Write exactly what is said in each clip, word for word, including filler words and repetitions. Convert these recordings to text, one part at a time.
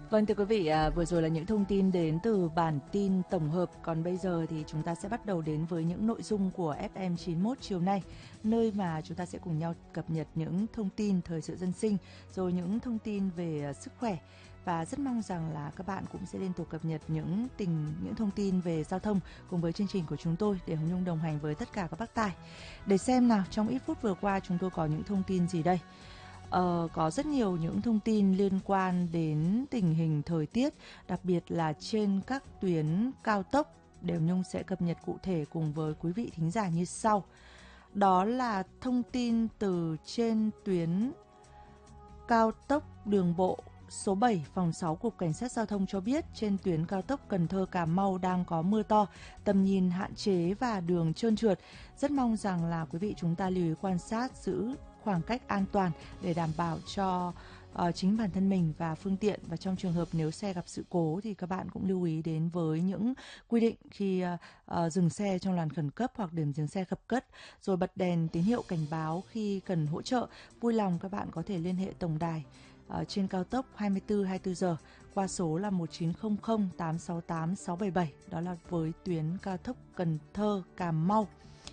Vâng thưa quý vị, à, vừa rồi là những thông tin đến từ bản tin tổng hợp. Còn bây giờ thì chúng ta sẽ bắt đầu đến với những nội dung của ép em chín mốt chiều nay, nơi mà chúng ta sẽ cùng nhau cập nhật những thông tin thời sự dân sinh, rồi những thông tin về sức khỏe. Và rất mong rằng là các bạn cũng sẽ liên tục cập nhật những tình những thông tin về giao thông cùng với chương trình của chúng tôi để Hồng Nhung đồng hành với tất cả các bác tài. Để xem nào, trong ít phút vừa qua chúng tôi có những thông tin gì đây. Ờ, có rất nhiều những thông tin liên quan đến tình hình thời tiết, đặc biệt là trên các tuyến cao tốc. Đều Nhung sẽ cập nhật cụ thể cùng với quý vị thính giả như sau. Đó là thông tin từ trên tuyến cao tốc đường bộ số bảy, phòng sáu Cục Cảnh sát Giao thông cho biết trên tuyến cao tốc Cần Thơ - Cà Mau đang có mưa to, tầm nhìn hạn chế và đường trơn trượt. Rất mong rằng là quý vị chúng ta lưu ý quan sát, giữ khoảng cách an toàn để đảm bảo cho uh, chính bản thân mình và phương tiện. Và trong trường hợp nếu xe gặp sự cố thì các bạn cũng lưu ý đến với những quy định khi uh, uh, dừng xe trong làn khẩn cấp hoặc điểm dừng xe khẩn cấp, rồi bật đèn tín hiệu cảnh báo khi cần hỗ trợ. Vui lòng các bạn có thể liên hệ tổng đài uh, trên cao tốc hai mươi tư trên hai mươi tư giờ qua số là một chín không không tám sáu tám sáu bảy bảy, đó là với tuyến cao tốc Cần Thơ - Cà Mau.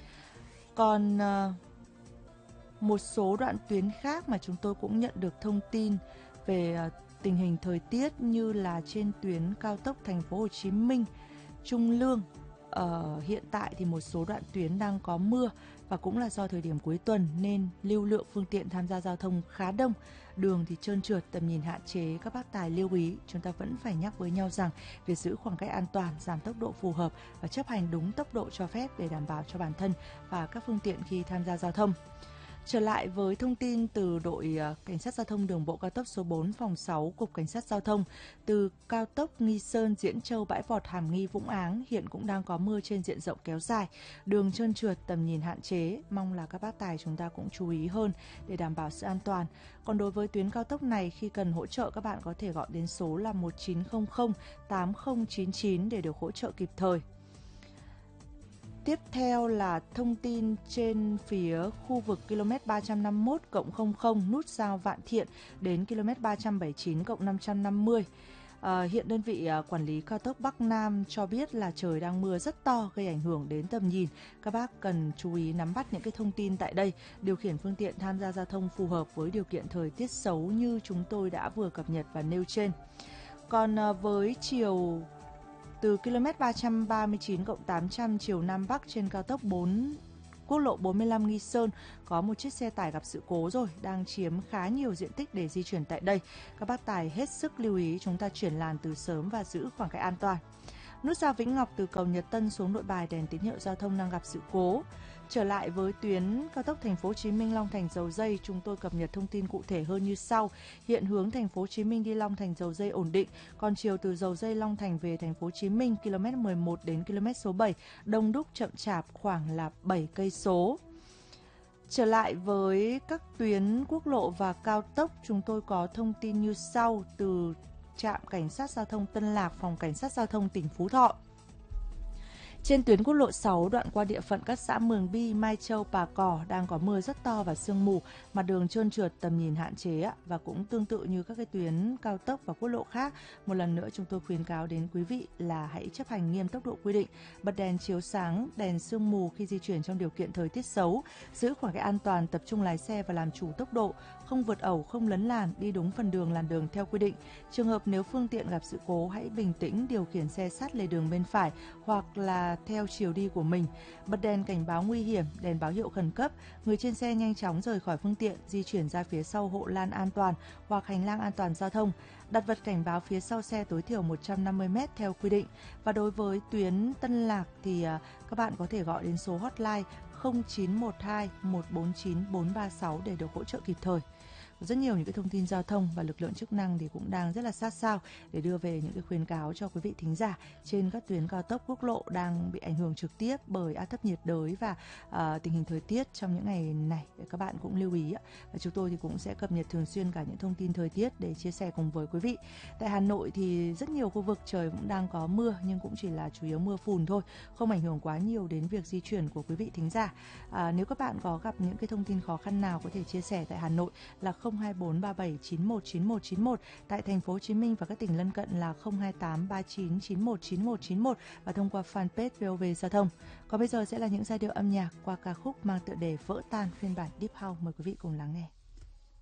Còn uh, một số đoạn tuyến khác mà chúng tôi cũng nhận được thông tin về uh, tình hình thời tiết, như là trên tuyến cao tốc Thành phố Hồ Chí Minh - Trung Lương. Uh, hiện tại thì một số đoạn tuyến đang có mưa và cũng là do thời điểm cuối tuần nên lưu lượng phương tiện tham gia giao thông khá đông, đường thì trơn trượt, tầm nhìn hạn chế. Các bác tài lưu ý, chúng ta vẫn phải nhắc với nhau rằng việc giữ khoảng cách an toàn, giảm tốc độ phù hợp và chấp hành đúng tốc độ cho phép để đảm bảo cho bản thân và các phương tiện khi tham gia giao thông. Trở lại với thông tin từ đội Cảnh sát Giao thông đường bộ cao tốc số bốn, phòng sáu, Cục Cảnh sát Giao thông. Từ cao tốc Nghi Sơn - Diễn Châu - Bãi Vọt - Hàm Nghi - Vũng Áng hiện cũng đang có mưa trên diện rộng kéo dài, đường trơn trượt, tầm nhìn hạn chế. Mong là các bác tài chúng ta cũng chú ý hơn để đảm bảo sự an toàn. Còn đối với tuyến cao tốc này, khi cần hỗ trợ các bạn có thể gọi đến số là một chín không không tám không chín chín để được hỗ trợ kịp thời. Tiếp theo là thông tin trên phía khu vực ki lô mét ba trăm năm mươi mốt cộng không không nút giao Vạn Thiện đến ki lô mét ba trăm bảy mươi chín cộng năm trăm năm mươi. À, hiện đơn vị à, quản lý cao tốc Bắc Nam cho biết là trời đang mưa rất to gây ảnh hưởng đến tầm nhìn. Các bác cần chú ý nắm bắt những cái thông tin tại đây, điều khiển phương tiện tham gia giao thông phù hợp với điều kiện thời tiết xấu như chúng tôi đã vừa cập nhật và nêu trên. Còn à, với chiều từ ki lô mét ba trăm ba mươi chín cộng tám trăm chiều Nam Bắc trên cao tốc bốn, quốc lộ bốn mươi lăm Nghi Sơn có một chiếc xe tải gặp sự cố rồi, đang chiếm khá nhiều diện tích để di chuyển tại đây. Các bác tài hết sức lưu ý chúng ta chuyển làn từ sớm và giữ khoảng cách an toàn. Nút giao Vĩnh Ngọc từ cầu Nhật Tân xuống Nội Bài, đèn tín hiệu giao thông đang gặp sự cố. Trở lại với tuyến cao tốc Thành phố Hồ Chí Minh - Long Thành - Dầu Giây, chúng tôi cập nhật thông tin cụ thể hơn như sau. Hiện hướng Thành phố Hồ Chí Minh đi Long Thành - Dầu Giây ổn định, còn chiều từ Dầu Giây - Long Thành về Thành phố Hồ Chí Minh ki lô mét mười một đến ki lô mét số bảy đông đúc chậm chạp khoảng là bảy cây số. Trở lại với các tuyến quốc lộ và cao tốc, chúng tôi có thông tin như sau từ trạm Cảnh sát Giao thông Tân Lạc, Phòng Cảnh sát Giao thông tỉnh Phú Thọ. Trên tuyến quốc lộ sáu đoạn qua địa phận các xã Mường Bi, Mai Châu, Pà Cỏ đang có mưa rất to và sương mù, mặt đường trơn trượt, tầm nhìn hạn chế. Và cũng tương tự như các cái tuyến cao tốc và quốc lộ khác, một lần nữa chúng tôi khuyến cáo đến quý vị là hãy chấp hành nghiêm tốc độ quy định, bật đèn chiếu sáng, đèn sương mù khi di chuyển trong điều kiện thời tiết xấu, giữ khoảng cách an toàn, tập trung lái xe và làm chủ tốc độ, không vượt ẩu, không lấn làn, đi đúng phần đường làn đường theo quy định. Trường hợp nếu phương tiện gặp sự cố, hãy bình tĩnh điều khiển xe sát lề đường bên phải hoặc là theo chiều đi của mình. Bật đèn cảnh báo nguy hiểm, đèn báo hiệu khẩn cấp. Người trên xe nhanh chóng rời khỏi phương tiện, di chuyển ra phía sau hộ lan an toàn hoặc hành lang an toàn giao thông. Đặt vật cảnh báo phía sau xe tối thiểu một trăm năm mươi mét theo quy định. Và đối với tuyến Tân Lạc thì các bạn có thể gọi đến số hotline không chín một hai một bốn chín bốn ba sáu để được hỗ trợ kịp thời. Rất nhiều những cái thông tin giao thông và lực lượng chức năng thì cũng đang rất là sát sao để đưa về những cái khuyến cáo cho quý vị thính giả trên các tuyến cao tốc, quốc lộ đang bị ảnh hưởng trực tiếp bởi áp thấp nhiệt đới và uh, tình hình thời tiết trong những ngày này. Để các bạn cũng lưu ý, và chúng tôi thì cũng sẽ cập nhật thường xuyên cả những thông tin thời tiết để chia sẻ cùng với quý vị. Tại Hà Nội thì rất nhiều khu vực trời cũng đang có mưa, nhưng cũng chỉ là chủ yếu mưa phùn thôi, không ảnh hưởng quá nhiều đến việc di chuyển của quý vị thính giả. À, nếu các bạn có gặp những cái thông tin khó khăn nào có thể chia sẻ tại Hà Nội là không không hai bốn ba bảy chín một chín một chín một, tại thành phố Hồ Chí Minh và các tỉnh lân cận là không hai tám ba chín chín một chín một chín một và thông qua fanpage vê o vê Giao thông. Còn bây giờ sẽ là những giai điệu âm nhạc qua ca khúc mang tựa đề Vỡ tan phiên bản Deep House, mời quý vị cùng lắng nghe.